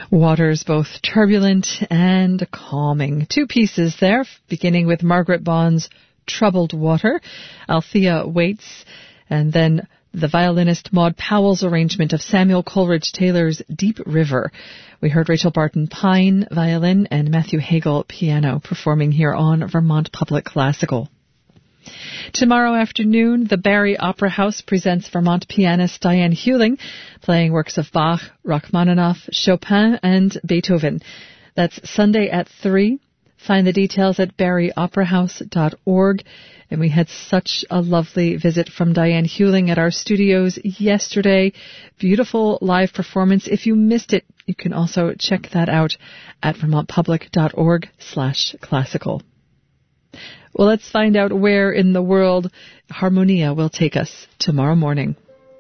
Waters both turbulent and calming. Two pieces there, beginning with Margaret Bond's Troubled Water, Althea Waits, and then the violinist Maud Powell's arrangement of Samuel Coleridge Taylor's Deep River. We heard Rachel Barton Pine, violin, and Matthew Hagel, piano, performing here on Vermont Public Classical. Tomorrow afternoon, the Barrie Opera House presents Vermont pianist Diane Hewling, playing works of Bach, Rachmaninoff, Chopin, and Beethoven. That's Sunday at 3. Find the details at barrieoperahouse.org. And we had such a lovely visit from Diane Hewling at our studios yesterday. Beautiful live performance. If you missed it, you can also check that out at vermontpublic.org/classical. Well, let's find out where in the world Harmonia will take us tomorrow morning.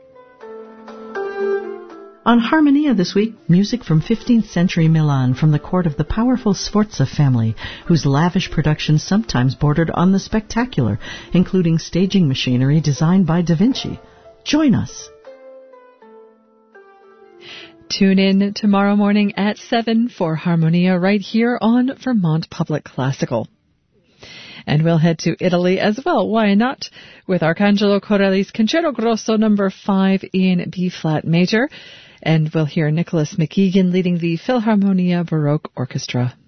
On Harmonia this week, music from 15th century Milan from the court of the powerful Sforza family, whose lavish productions sometimes bordered on the spectacular, including staging machinery designed by Da Vinci. Join us. Tune in tomorrow morning at 7 for Harmonia right here on Vermont Public Classical. And we'll head to Italy as well. Why not? With Arcangelo Corelli's Concerto Grosso No. 5 in B-flat major. And we'll hear Nicholas McEgan leading the Philharmonia Baroque Orchestra.